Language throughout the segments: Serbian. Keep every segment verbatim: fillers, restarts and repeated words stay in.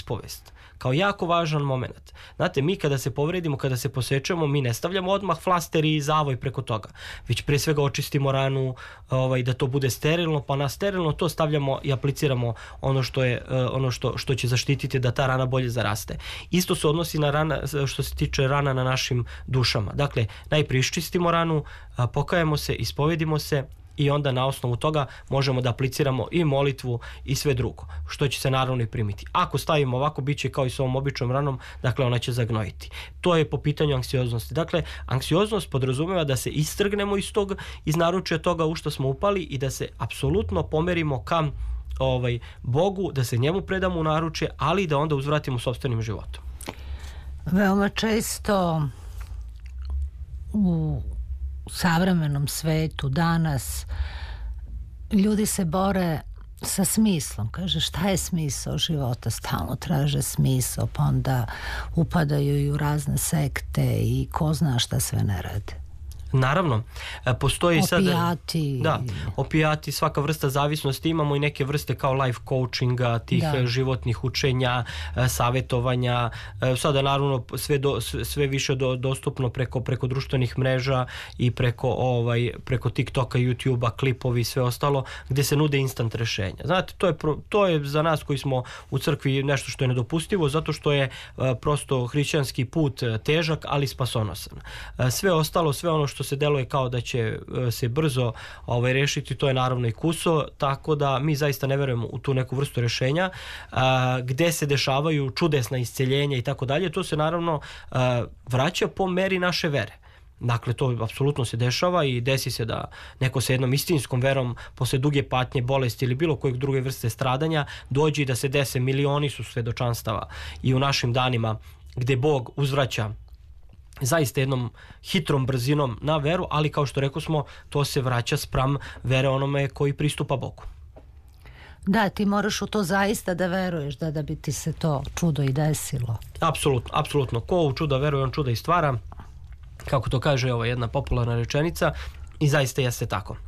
ispovest, kao jako važan moment. Znate, mi kada se povredimo, kada se posečemo, mi ne stavljamo odmah flaster i zavoj preko toga, već pre svega očistimo ranu, ovaj, da to bude sterilno, pa na sterilno to stavljamo i apliciramo ono što je ono što, što će zaštititi da ta rana bolje zaraste. Isto se odnosi na rana, što se tiče rana na našim dušama. Dakle, najprije iščistimo ranu, pokajemo se, ispovedimo se, i onda na osnovu toga možemo da apliciramo i molitvu i sve drugo, što će se naravno i primiti. Ako stavimo ovako, bit će kao i s ovom običnom ranom, dakle ona će zagnojiti. To je po pitanju anksioznosti. Dakle, anksioznost podrazumeva da se istrgnemo iz tog, iz naručja toga u što smo upali i da se apsolutno pomerimo ka ovaj, Bogu, da se njemu predamo u naručje, ali i da onda uzvratimo sopstvenim životom. Veoma često u savremenom svetu danas ljudi se bore sa smislom. Kaže, šta je smisao života? Stalno traže smisao, pa onda upadaju i u razne sekte i ko zna šta sve ne rade. Naravno, postoji opijati. Sada, da, opijati, svaka vrsta zavisnosti, imamo i neke vrste kao life coachinga, tih da. životnih učenja, savjetovanja, sada naravno sve, do, sve više do, dostupno preko, preko društvenih mreža i preko, ovaj, preko TikToka, YouTubea, klipovi i sve ostalo, gdje se nude instant rješenja. Znate, to je, to je za nas koji smo u crkvi nešto što je nedopustivo, zato što je prosto hrišćanski put težak, ali spasonosan. Sve ostalo, sve ono što se deluje kao da će se brzo ovaj, rešiti, to je naravno i kuso, tako da mi zaista ne verujemo u tu neku vrstu rešenja, a, gde se dešavaju čudesna isceljenja i tako dalje. To se naravno a, vraća po meri naše vere. Dakle, to apsolutno se dešava i desi se da neko sa jednom istinskom verom posle duge patnje, bolesti ili bilo kojeg druge vrste stradanja dođe i da se dese, milioni su svedočanstava i u našim danima gde Bog uzvraća zaista jednom hitrom brzinom na veru, ali kao što rekao smo, to se vraća spram vere onome koji pristupa Bogu. Da, ti moraš u to zaista da veruješ, da, da bi ti se to čudo i desilo. Apsolutno, apsolutno. Ko u čuda veruje, on čuda i stvara, kako to kaže ova jedna popularna rečenica, i zaista jeste tako.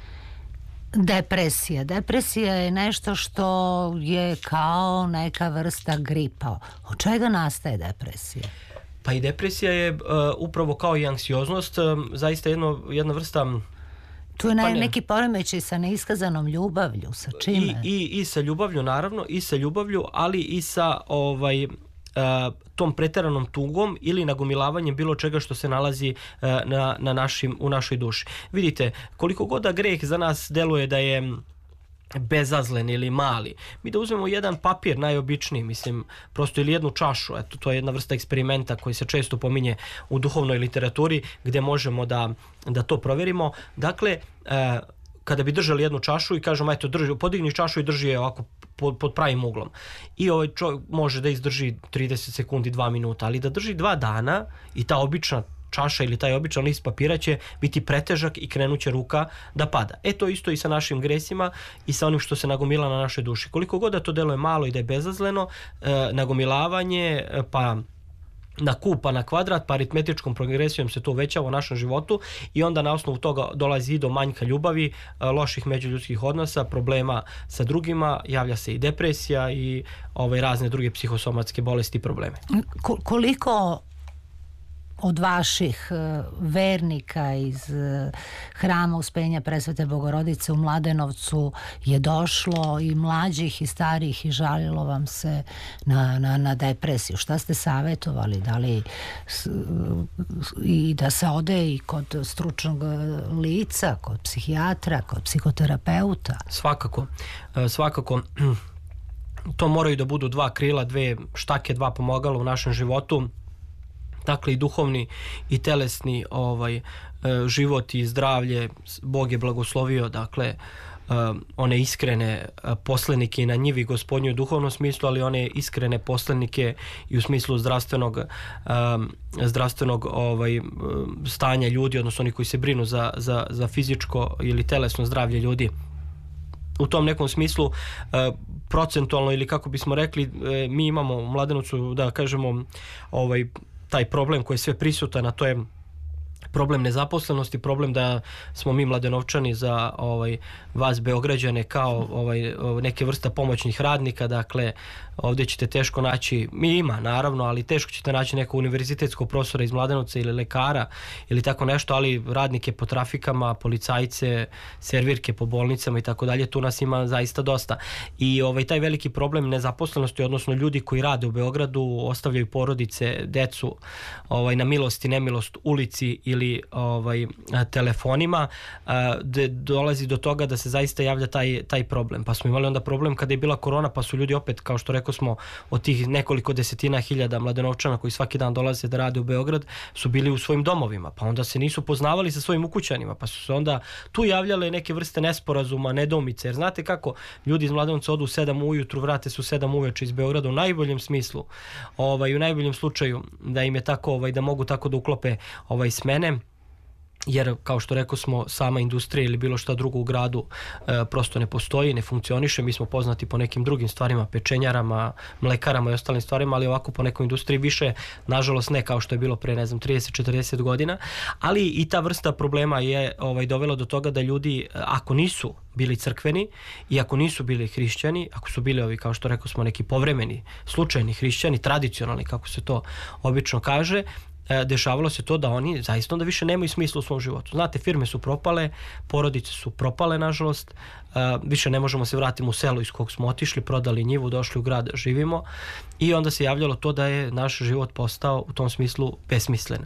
Depresija. Depresija je nešto što je kao neka vrsta gripa. Od čega nastaje depresija? Pa i depresija je uh, upravo kao i anksioznost, uh, zaista jedno, jedna vrsta... Tu je ne, pa ne, neki poremećaj sa neiskazanom ljubavlju, sa čime? I, i, I sa ljubavlju, naravno, i sa ljubavlju, ali i sa ovaj, uh, tom preteranom tugom ili nagomilavanjem bilo čega što se nalazi uh, na, na našim, u našoj duši. Vidite, koliko god da greh za nas deluje da je bezazlen ili mali, mi da uzmemo jedan papir najobičniji, mislim, prosto, ili jednu čašu, eto, to je jedna vrsta eksperimenta koji se često pominje u duhovnoj literaturi, gdje možemo da, da to proverimo. Dakle, e, kada bi držali jednu čašu i kažemo, eto, drži, podigni čašu i drži je ovako pod, pod pravim uglom. I ovaj čovjek može da izdrži trideset sekundi, dva minuta, ali da drži dva dana i ta obična čaša ili taj običan list papira će biti pretežak i krenuće ruka da pada. E to isto i sa našim gresima i sa onim što se nagomila na našoj duši. Koliko god da to deluje malo i da je bezazleno, e, nagomilavanje, pa na kub, pa na kvadrat, pa aritmetičkom progresijom se to uvećava u našem životu i onda na osnovu toga dolazi i do manjka ljubavi, loših međuljudskih odnosa, problema sa drugima, javlja se i depresija i ovaj, razne druge psihosomatske bolesti i probleme. Ko- koliko od vaših vernika iz Hrama Uspenja Presvete Bogorodice u Mladenovcu je došlo i mlađih i starijih i žalilo vam se na, na, na depresiju? Šta ste savjetovali? Da li s, i da se ode i kod stručnog lica, kod psihijatra, kod psihoterapeuta? Svakako, svakako. To moraju da budu dva krila, dve štake, dva pomogala u našem životu. Dakle, i duhovni i telesni ovaj, život i zdravlje Bog je blagoslovio, dakle, one iskrene poslenike i na njivi Gospodnju u duhovnom smislu, ali one iskrene poslenike i u smislu zdravstvenog, zdravstvenog ovaj, stanja ljudi, odnosno oni koji se brinu za, za, za fizičko ili telesno zdravlje ljudi. U tom nekom smislu procentualno, ili kako bismo rekli, mi imamo u Mladenovcu, da kažemo, ovaj, taj problem koji je sve prisutan, a to je problem nezaposlenosti, problem da smo mi Mladenovčani za ovaj vas Beograđane kao ovaj neke vrsta pomoćnih radnika, dakle ovdje ćete teško naći, mi ima naravno, ali teško ćete naći nekog univerzitetskog profesora iz Mladenovca ili lekara ili tako nešto, ali radnike po trafikama, policajce, servirke po bolnicama i tako dalje, tu nas ima zaista dosta. I ovaj taj veliki problem nezaposlenosti, odnosno ljudi koji rade u Beogradu, ostavljaju porodice, decu ovaj na milost i nemilost ulici ili ovaj telefonima, de, dolazi do toga da se zaista javlja taj taj problem. Pa smo imali onda problem kada je bila korona, pa su ljudi opet, kao što rekao smo, od tih nekoliko desetina hiljada Mladenovčana koji svaki dan dolaze da rade u Beograd su bili u svojim domovima, pa onda se nisu poznavali sa svojim ukućanima, pa su se onda tu javljale neke vrste nesporazuma, nedoumice, jer znate kako ljudi iz Mladenovca odu u sedam ujutru, vrate su u sedam uveče iz Beograda u najboljem smislu, ovaj, u najboljem slučaju da im je tako, ovaj, da mogu tako da uklope ovaj, smene, jer kao što rekao smo, sama industrija ili bilo šta drugo u gradu e, prosto ne postoji, ne funkcioniše. Mi smo poznati po nekim drugim stvarima, pečenjarama, mlekarama i ostalim stvarima, ali ovako po nekoj industriji više, nažalost ne kao što je bilo pre, ne znam, trideset četrdeset godina, ali i ta vrsta problema je ovaj, dovela do toga da ljudi, ako nisu bili crkveni i ako nisu bili hrišćani, ako su bili ovi, kao što rekao smo, neki povremeni, slučajni hrišćani, tradicionalni, kako se to obično kaže, dešavalo se to da oni zaista onda više nemaju smisla u svom životu. Znate, firme su propale, porodice su propale, nažalost, više ne možemo se vratiti u selo iz kog smo otišli, prodali njivu, došli u grad, živimo, i onda se javljalo to da je naš život postao u tom smislu besmislen.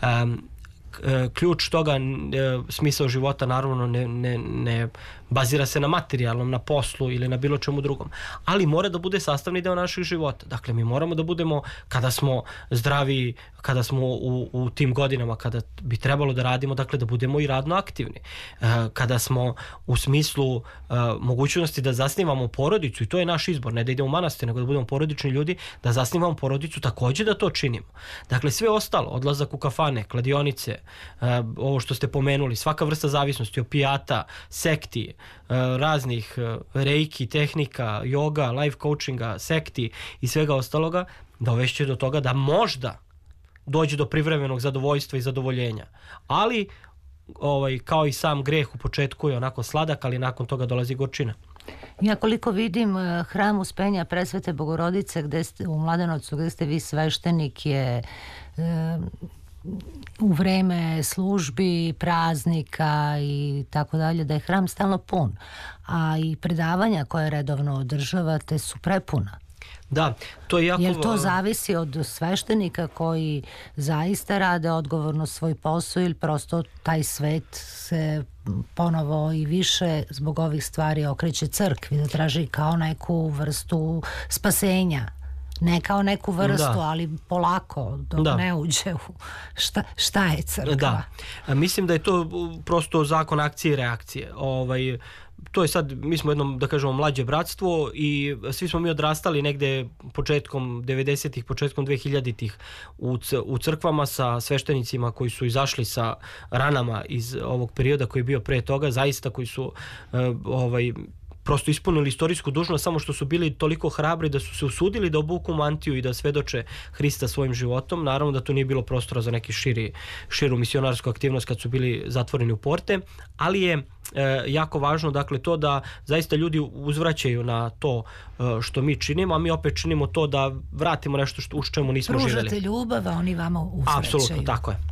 Ključ toga, smisao života naravno ne, ne, ne bazira se na materijalnom, na poslu ili na bilo čemu drugom, ali mora da bude sastavni deo naših života. Dakle, mi moramo da budemo, kada smo zdravi, kada smo u, u tim godinama kada bi trebalo da radimo, dakle da budemo i radno aktivni. Kada smo u smislu mogućnosti da zasnivamo porodicu, i to je naš izbor, ne da idemo u manastir, nego da budemo porodični ljudi, da zasnivamo porodicu, također da to činimo. Dakle, sve ostalo, odlazak u kafane, kladionice, ovo što ste pomenuli, svaka vrsta zavisnosti, opijata, sekti, raznih reiki, tehnika, yoga, life coachinga, sekti i svega ostaloga, dovešće do toga da možda dođe do privremenog zadovoljstva i zadovoljenja. Ali, ovaj, kao i sam greh u početku je onako sladak, ali nakon toga dolazi gorčina. Ja koliko vidim, hram Uspenja Presvete Bogorodice gde ste, u Mladenovcu, gde ste vi sveštenik, je e, u vreme službi, praznika i tako dalje, da je hram stalno pun, a i predavanja koje redovno održavate su prepuna. Da, to je jako... Jer to zavisi od sveštenika koji zaista rade odgovorno svoj posao ili prosto taj svet se ponovo i više zbog ovih stvari okreće crkvi, da traži kao neku vrstu spasenja. Ne kao neku vrstu, da, ali polako, dok da. ne uđe u šta, šta je crkva. Da, mislim da je to prosto zakon akcije i reakcije. Ovaj, to je sad, mi smo jednom, da kažemo, mlađe bratstvo i svi smo mi odrastali negde početkom devedesetih, početkom dvehiljaditih u, u crkvama sa sveštenicima koji su izašli sa ranama iz ovog perioda koji je bio pre toga, zaista koji su ovaj, prosto ispunili istorijsku dužnost, samo što su bili toliko hrabri da su se usudili da obuku mantiju i da svedoče Hrista svojim životom. Naravno da tu nije bilo prostora za neki širi, širu misionarsku aktivnost kad su bili zatvoreni u porte, ali je e, jako važno, dakle, to da zaista ljudi uzvraćaju na to e, što mi činimo, a mi opet činimo to da vratimo nešto što, u čemu nismo Pružate živjeli. Pružate ljubav, a oni vama uzvraćaju. Apsolutno, tako je.